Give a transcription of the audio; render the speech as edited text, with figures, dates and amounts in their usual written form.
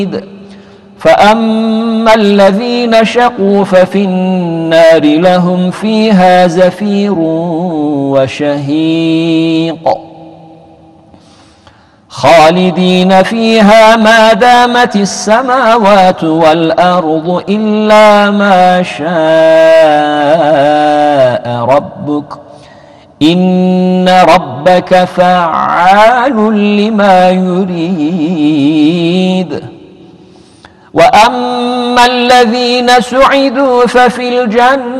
فأما الذين شقوا ففي النار لهم فيها زفير وشهيق خالدين فيها ما دامت السماوات والأرض إلا ما شاء ربك إن ربك فعال لما يريد. وأما الذين سعدوا ففي الجنة